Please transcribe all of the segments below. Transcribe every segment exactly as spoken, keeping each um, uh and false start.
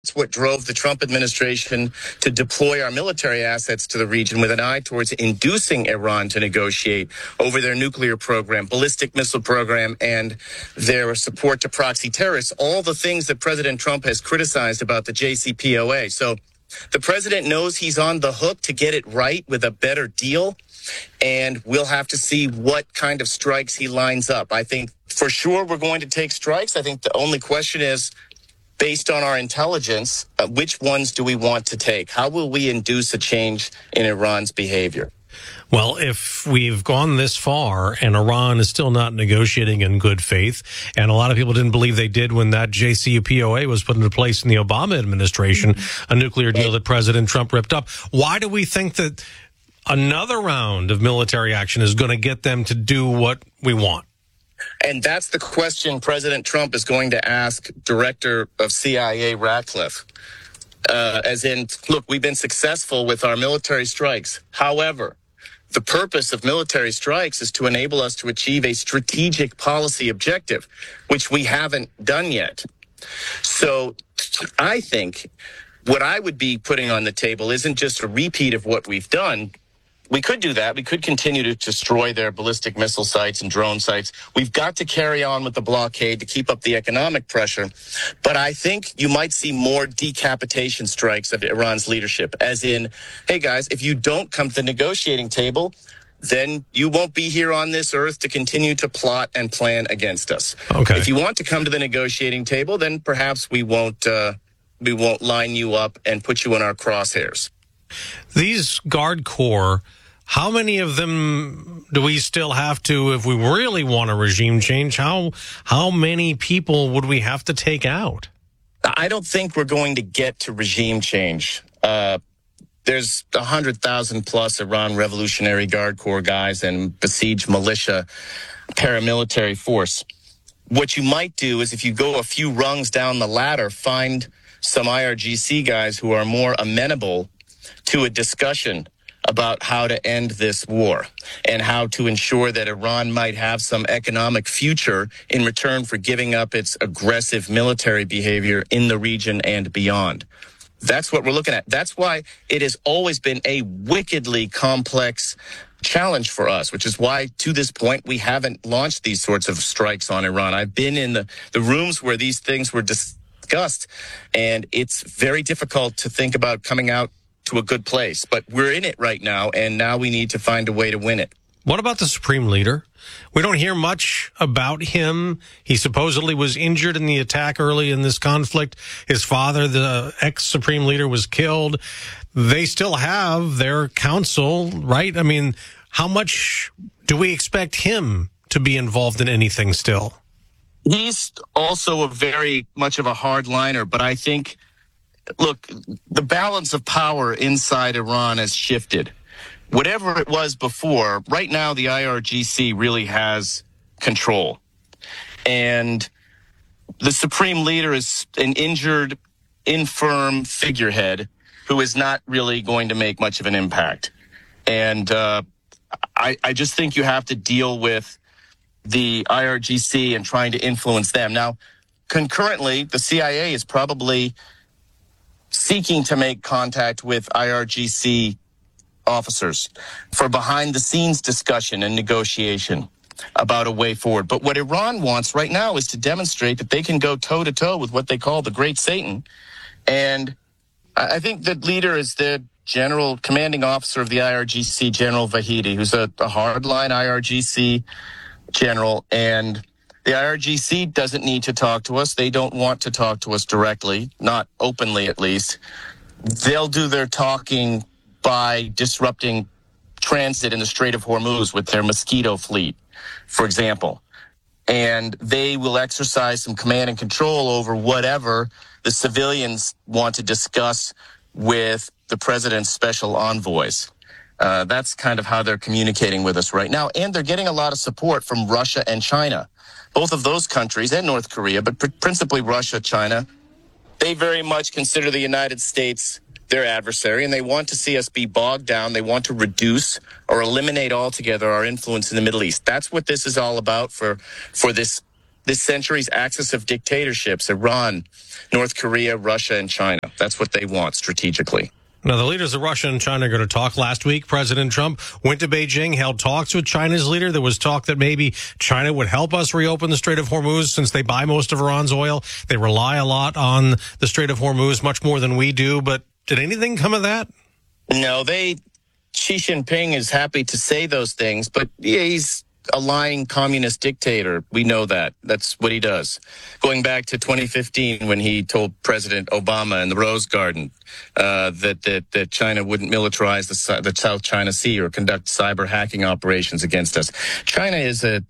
It's what drove the Trump administration to deploy our military assets to the region with an eye towards inducing Iran to negotiate over their nuclear program, ballistic missile program, and their support to proxy terrorists, all the things that President Trump has criticized about the J C P O A. So the president knows he's on the hook to get it right with a better deal, and we'll have to see what kind of strikes he lines up. I think for sure we're going to take strikes. I think the only question is, based on our intelligence, uh, which ones do we want to take? How will we induce a change in Iran's behavior? Well, if we've gone this far and Iran is still not negotiating in good faith, and a lot of people didn't believe they did when that J C P O A was put into place in the Obama administration, a nuclear deal that President Trump ripped up, why do we think that another round of military action is going to get them to do what we want? And that's the question President Trump is going to ask Director of C I A Ratcliffe. Uh, as in, look, we've been successful with our military strikes. However, the purpose of military strikes is to enable us to achieve a strategic policy objective, which we haven't done yet. So I think what I would be putting on the table isn't just a repeat of what we've done. We could do that. We could continue to destroy their ballistic missile sites and drone sites. We've got to carry on with the blockade to keep up the economic pressure. But I think you might see more decapitation strikes of Iran's leadership, as in, hey, guys, if you don't come to the negotiating table, then you won't be here on this earth to continue to plot and plan against us. Okay. If you want to come to the negotiating table, then perhaps we won't, uh, we won't line you up and put you in our crosshairs. These Guard Corps, how many of them do we still have to, if we really want a regime change, how how many people would we have to take out? I don't think we're going to get to regime change. Uh, there's one hundred thousand plus Iran Revolutionary Guard Corps guys and besieged militia paramilitary force. What you might do is, if you go a few rungs down the ladder, find some I R G C guys who are more amenable to a discussion about how to end this war and how to ensure that Iran might have some economic future in return for giving up its aggressive military behavior in the region and beyond. That's what we're looking at. That's why it has always been a wickedly complex challenge for us, which is why to this point we haven't launched these sorts of strikes on Iran. I've been in the, the rooms where these things were discussed, and it's very difficult to think about coming out to a good place. But we're in it right now, and now we need to find a way to win it. What about the Supreme Leader? We don't hear much about him. He supposedly was injured in the attack early in this conflict. His father, the ex-Supreme Leader, was killed. They still have their counsel, right? I mean, how much do we expect him to be involved in anything still? He's also a very much of a hardliner, but I think, look, the balance of power inside Iran has shifted. Whatever it was before, right now the I R G C really has control. And the Supreme Leader is an injured, infirm figurehead who is not really going to make much of an impact. And uh, I, I just think you have to deal with the I R G C and trying to influence them. Now, concurrently, the C I A is probably seeking to make contact with I R G C officers for behind-the-scenes discussion and negotiation about a way forward. But what Iran wants right now is to demonstrate that they can go toe-to-toe with what they call the Great Satan. And I think the leader is the general commanding officer of the I R G C, General Vahidi, who's a, a hardline I R G C general. And the I R G C doesn't need to talk to us. They don't want to talk to us directly, not openly at least. They'll do their talking by disrupting transit in the Strait of Hormuz with their Mosquito fleet, for example. And they will exercise some command and control over whatever the civilians want to discuss with the president's special envoys. Uh, that's kind of how they're communicating with us right now. And they're getting a lot of support from Russia and China. Both of those countries, and North Korea, but pr- principally Russia, China, they very much consider the United States their adversary, and they want to see us be bogged down. They want to reduce or eliminate altogether our influence in the Middle East. That's what this is all about for, for this this century's axis of dictatorships: Iran, North Korea, Russia, and China. That's what they want strategically. Now, the leaders of Russia and China are going to talk. Last week, President Trump went to Beijing, held talks with China's leader. There was talk that maybe China would help us reopen the Strait of Hormuz since they buy most of Iran's oil. They rely a lot on the Strait of Hormuz, much more than we do. But did anything come of that? No, they, Xi Jinping is happy to say those things, but yeah, he's a lying communist dictator. We know that. That's what he does. Going back to twenty fifteen, when he told President Obama in the Rose Garden uh, that, that that China wouldn't militarize the, the South China Sea or conduct cyber hacking operations against us. China is a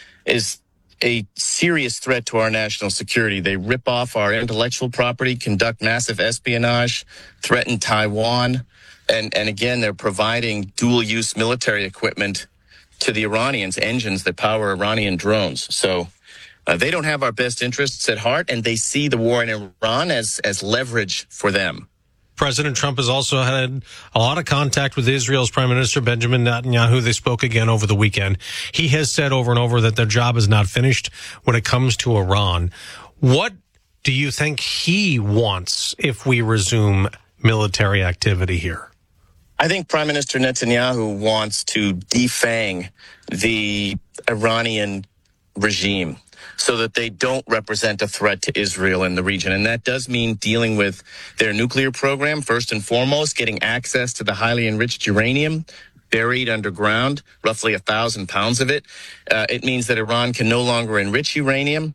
is a serious threat to our national security. They rip off our intellectual property, conduct massive espionage, threaten Taiwan, and and again, they're providing dual-use military equipment to the Iranians, engines that power Iranian drones. So uh, they don't have our best interests at heart, and they see the war in Iran as, as leverage for them. President Trump has also had a lot of contact with Israel's Prime Minister Benjamin Netanyahu. They spoke again over the weekend. He has said over and over that their job is not finished when it comes to Iran. What do you think he wants if we resume military activity here? I think Prime Minister Netanyahu wants to defang the Iranian regime so that they don't represent a threat to Israel in the region. And that does mean dealing with their nuclear program, first and foremost, getting access to the highly enriched uranium buried underground, roughly a thousand pounds of it. Uh, it means that Iran can no longer enrich uranium.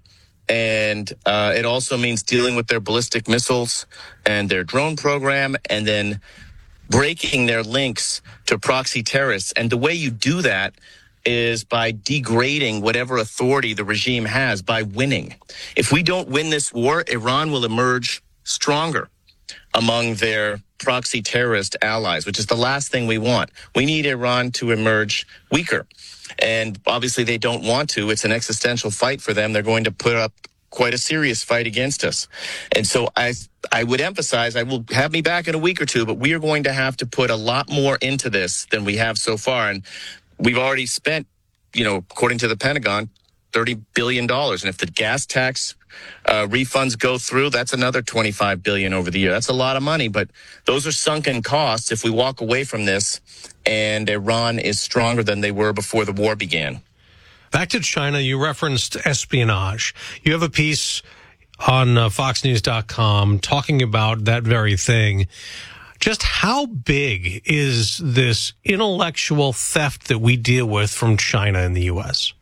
And uh, it also means dealing with their ballistic missiles and their drone program, and then breaking their links to proxy terrorists. And the way you do that is by degrading whatever authority the regime has by winning. If we don't win this war, Iran will emerge stronger among their proxy terrorist allies, which is the last thing we want. We need Iran to emerge weaker. And obviously they don't want to. It's an existential fight for them. They're going to put up quite a serious fight against us. And so I I would emphasize, I will have me back in a week or two, but we are going to have to put a lot more into this than we have so far. And we've already spent, you know, according to the Pentagon, thirty billion dollars. And if the gas tax uh, refunds go through, that's another twenty-five billion dollars over the year. That's a lot of money, but those are sunken costs if we walk away from this and Iran is stronger than they were before the war began. Back to China, you referenced espionage. You have a piece on uh, fox news dot com talking about that very thing. Just how big is this intellectual theft that we deal with from China in the U S?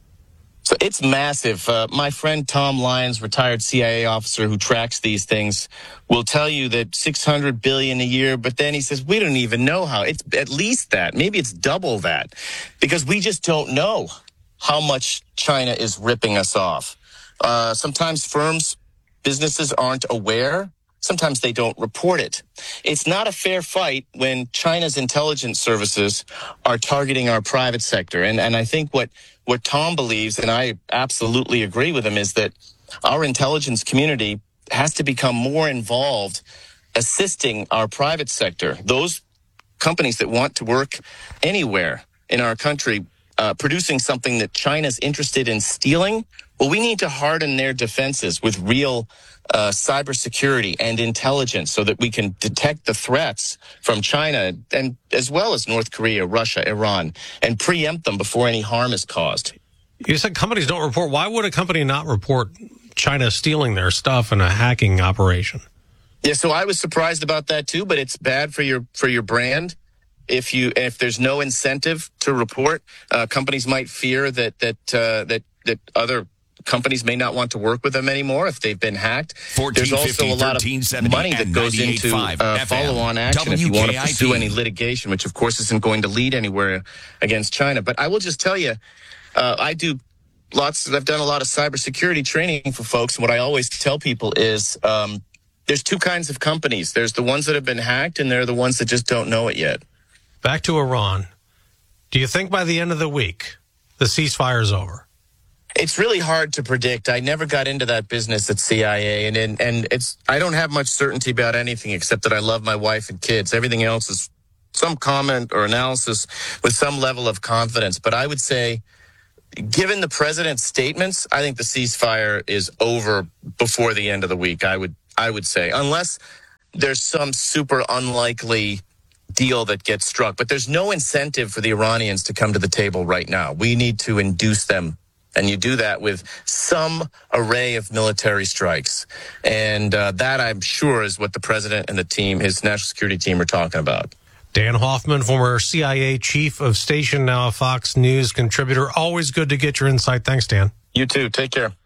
So it's massive. Uh, my friend Tom Lyons, retired C I A officer who tracks these things, will tell you that six hundred billion dollars a year, but then he says, we don't even know how. It's at least that. Maybe it's double that, because we just don't know how much China is ripping us off. Uh, sometimes firms, businesses aren't aware. Sometimes they don't report it. It's not a fair fight when China's intelligence services are targeting our private sector. And, and I think what, what Tom believes, and I absolutely agree with him, is that our intelligence community has to become more involved assisting our private sector. Those companies that want to work anywhere in our country, Uh, producing something that China's interested in stealing, well, we need to harden their defenses with real uh, cybersecurity and intelligence so that we can detect the threats from China, and as well as North Korea, Russia, Iran, and preempt them before any harm is caused. You said companies don't report. Why would a company not report China stealing their stuff in a hacking operation? Yeah, so I was surprised about that too, but it's bad for your for your brand. If you if there's no incentive to report, uh, companies might fear that that uh, that that other companies may not want to work with them anymore if they've been hacked. There's also a lot of money that goes into uh, follow-on action if you want to pursue any litigation, which of course isn't going to lead anywhere against China. But I will just tell you, uh, I do lots. I've done a lot of cybersecurity training for folks, and what I always tell people is um, there's two kinds of companies. There's the ones that have been hacked, and there are the ones that just don't know it yet. Back to Iran. Do you think by the end of the week, the ceasefire is over? It's really hard to predict. I never got into that business at C I A, and, and and it's I don't have much certainty about anything except that I love my wife and kids. Everything else is some comment or analysis with some level of confidence. But I would say given the president's statements, I think the ceasefire is over before the end of the week. I would, I would say, unless there's some super unlikely deal that gets struck. But there's no incentive for the Iranians to come to the table right now. We need to induce them. And you do that with some array of military strikes. And uh, that, I'm sure, is what the president and the team, his national security team, are talking about. Dan Hoffman, former C I A chief of station, now a Fox News contributor. Always good to get your insight. Thanks, Dan. You too. Take care.